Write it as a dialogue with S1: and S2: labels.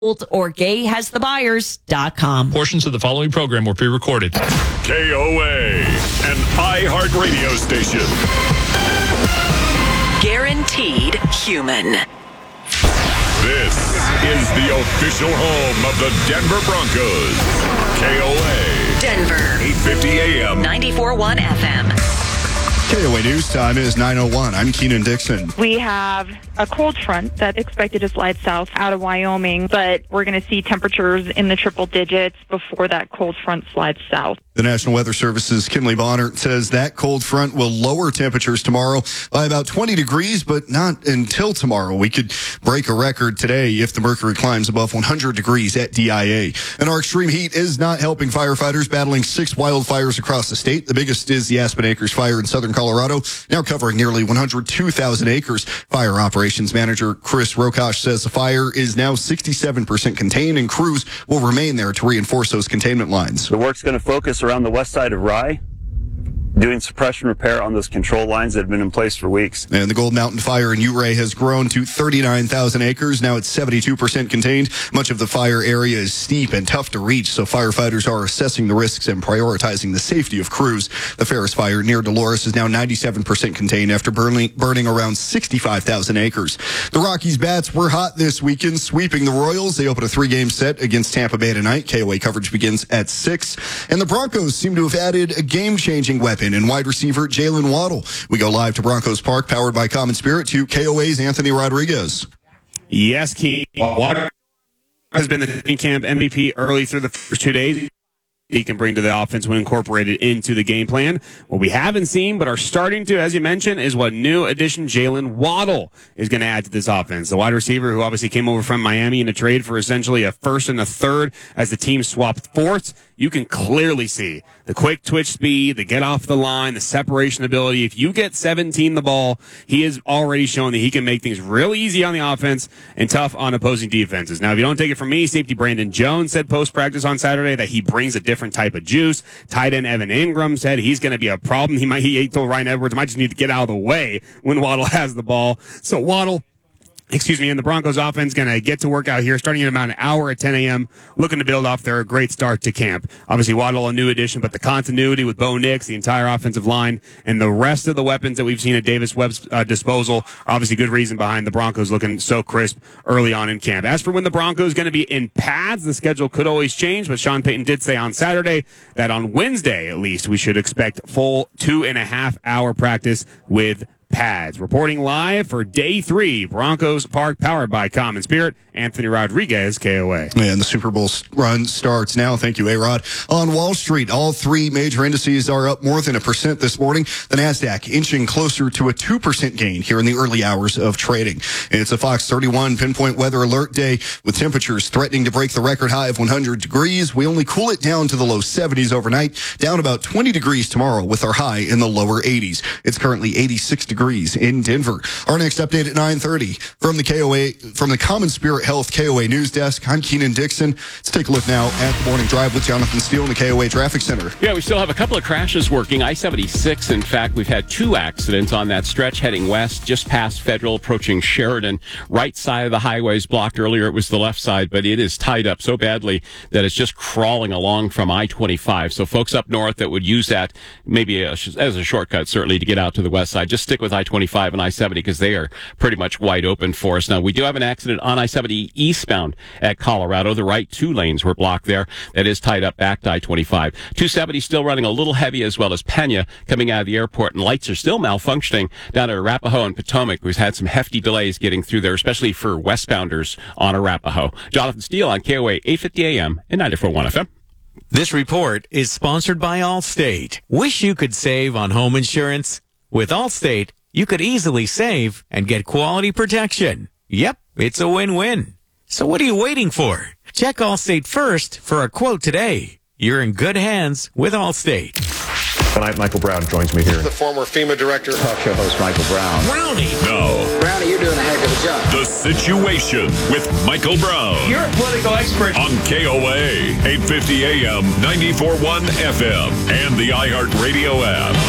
S1: or gayhasthebuyers.com.
S2: Portions of the following program were pre-recorded.
S3: KOA, an iHeartRadio station.
S4: Guaranteed human.
S3: This is the official home of the Denver Broncos. KOA.
S4: Denver.
S3: 850 AM.
S4: 94.1 FM.
S5: KOA News Time is 9:01. I'm Keenan Dixon.
S6: We have a cold front that's expected to slide south out of Wyoming, but we're going to see temperatures in the triple digits before that cold front slides south.
S5: The National Weather Service's Kinley Bonner says that cold front will lower temperatures tomorrow by about 20 degrees, but not until tomorrow. We could break a record today if the mercury climbs above 100 degrees at DIA. And our extreme heat is not helping firefighters battling 6 wildfires across the state. The biggest is the Aspen Acres fire in southern Colorado, now covering nearly 102,000 acres. Fire operations manager Chris Rokosh says the fire is now 67% contained, and crews will remain there to reinforce those containment lines.
S7: The work's going to focus around the west side of Rye, doing suppression repair on those control lines that have been in place for weeks.
S5: And the Gold Mountain fire in Ouray has grown to 39,000 acres. Now it's 72% contained. Much of the fire area is steep and tough to reach, so firefighters are assessing the risks and prioritizing the safety of crews. The Ferris fire near Dolores is now 97% contained after burning around 65,000 acres. The Rockies bats were hot this weekend, sweeping the Royals. They open a 3-game set against Tampa Bay tonight. KOA coverage begins at 6. And the Broncos seem to have added a game-changing weapon in wide receiver Jalen Waddle. We go live to Broncos Park, powered by Common Spirit, to KOA's Anthony Rodriguez.
S8: Yes, Keith. Waddle has been the training camp MVP early through the first 2 days. He can bring to the offense when incorporated into the game plan. What we haven't seen, but are starting to, as you mentioned, is what new addition Jalen Waddle is going to add to this offense. The wide receiver who obviously came over from Miami in a trade for essentially a first and a third as the team swapped fourths. You can clearly see the quick twitch speed, the get off the line, the separation ability. If you get 17 the ball, he has already shown that he can make things real easy on the offense and tough on opposing defenses. Now, if you don't take it from me, safety Brandon Jones said post-practice on Saturday that he brings a different type of juice. Tight end Evan Ingram said he's going to be a problem. He told Ryan Edwards, might just need to get out of the way when Waddle has the ball. So Waddle, and the Broncos offense going to get to work out here starting in about an hour at 10 a.m., looking to build off their great start to camp. Obviously, Waddle, a new addition, but the continuity with Bo Nix, the entire offensive line, and the rest of the weapons that we've seen at Davis Webb's disposal are obviously good reason behind the Broncos looking so crisp early on in camp. As for when the Broncos going to be in pads, the schedule could always change, but Sean Payton did say on Saturday that on Wednesday, at least, we should expect full 2.5-hour practice with pads. Reporting live for day 3, Broncos Park, powered by Common Spirit, Anthony Rodriguez, KOA.
S5: And the Super Bowl run starts now. Thank you, A-Rod. On Wall Street, all 3 major indices are up more than 1% this morning. The NASDAQ inching closer to a 2% gain here in the early hours of trading. It's a Fox 31 pinpoint weather alert day with temperatures threatening to break the record high of 100 degrees. We only cool it down to the low 70s overnight, down about 20 degrees tomorrow with our high in the lower 80s. It's currently 86 degrees in Denver. Our next update at 9:30 from the Common Spirit Health KOA News Desk. I'm Keenan Dixon. Let's take a look now at the morning drive with Jonathan Steele in the KOA Traffic Center.
S9: Yeah, we still have a couple of crashes working. I-76, in fact, we've had 2 accidents on that stretch heading west, just past Federal, approaching Sheridan. Right side of the highway is blocked. Earlier it was the left side, but it is tied up so badly that it's just crawling along from I-25. So folks up north that would use that maybe as a shortcut, certainly, to get out to the west side, just stick with I-25 and I-70 because they are pretty much wide open for us. Now, we do have an accident on I-70 eastbound at Colorado. The right 2 lanes were blocked there. That is tied up back to I-25. 270 still running a little heavy, as well as Pena coming out of the airport, and lights are still malfunctioning down at Arapahoe and Potomac. We've had some hefty delays getting through there, especially for westbounders on Arapahoe. Jonathan Steele on KOA 850 AM and 94.1 FM.
S10: This report is sponsored by Allstate. Wish you could save on home insurance? With Allstate, you could easily save and get quality protection. Yep, it's a win-win. So what are you waiting for? Check Allstate first for a quote today. You're in good hands with Allstate.
S11: Tonight, Michael Brown joins me here.
S12: The former FEMA director.
S11: Talk show host Michael Brown.
S10: Brownie.
S3: No.
S12: Brownie, you're doing a heck of a job.
S3: The Situation with Michael Brown.
S10: You're a political expert.
S3: On KOA, 850 AM, 94.1 FM, and the iHeartRadio app.